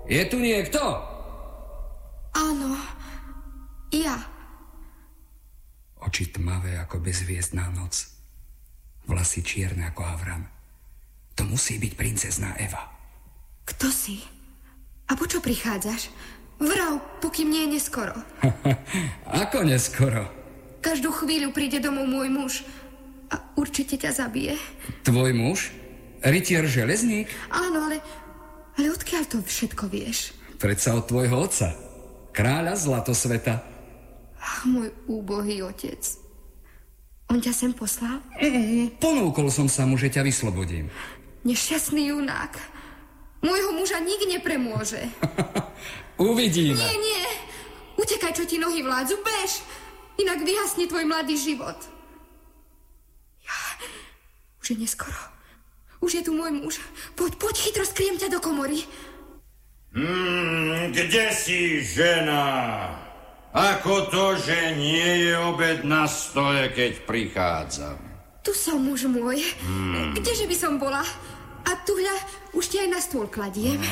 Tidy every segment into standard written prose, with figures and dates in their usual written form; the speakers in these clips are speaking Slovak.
Je tu niekto? Áno, ja. Oči tmavé ako bezhviezdná noc. Vlasy čierne ako havran. To musí byť princezná Eva. Kto si? A po čo prichádzaš? Vrav, pokým nie je neskoro. Ako neskoro? Každú chvíľu príde domov môj muž a určite ťa zabije. Tvoj muž? Rytier železník? Áno, ale odkiaľ to všetko vieš? Predsa od tvojho otca, kráľa Zlatosveta. Ach, môj úbohý otec. On ťa sem poslal? Ponúkol som sa mu, že ťa vyslobodím. Nešťastný junák. Môjho muža nik nepremôže. Uvidíme. Nie. Utekaj, čo ti nohy vládzu, bež. Inak vyhasne tvoj mladý život. Už je neskoro. Už je tu môj muž. Poď, chytro, skriem ťa do komory. Kde si, žena? Ako to, že nie je obed na stole, keď prichádzam? Tu som, muž môj. Kdeže by som bola? A tu hľa, už ti aj na stôl kladiem.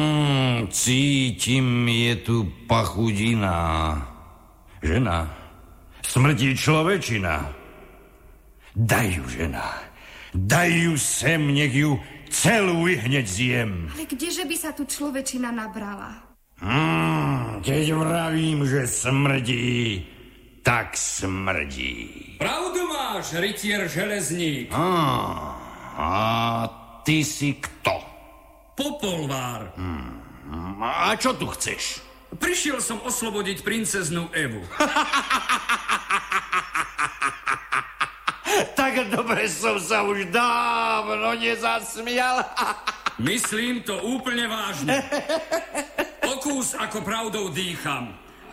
Cítim, je tu pachudina. Žena, smrdí človečina. Daj ju, žena. Daj ju sem, nech ju celú hneď zjem. Ale kdeže by sa tu človečina nabrala? Keď vravím, že smrdí, tak smrdí. Pravdu máš, rytier železník. A ty si kto? Popolvár. A čo tu chceš? Prišiel som oslobodiť princeznú Evu. Tak dobre som sa už dávno nezasmial. Myslím to úplne vážne. Okús, ako pravdou dýcham.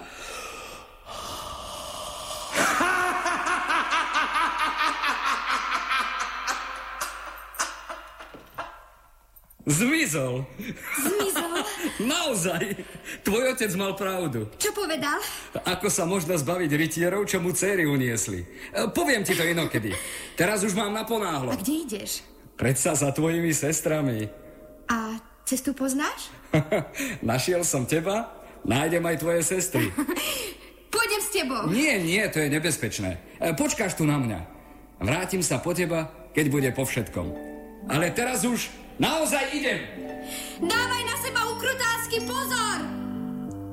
Zmizol. Naozaj. Tvoj otec mal pravdu. Čo povedal? Ako sa možno zbaviť rytierov, čo mu céry uniesli. Poviem ti to inokedy. Teraz už mám naponáhlo. A kde ideš? Predsa za tvojimi sestrami. A cestu poznáš? Našiel som teba, nájdem aj tvoje sestry. Pôjdem s tebou. Nie, to je nebezpečné. Počkáš tu na mňa. Vrátim sa po teba, keď bude po všetkom. Ale teraz už naozaj idem. Dávaj na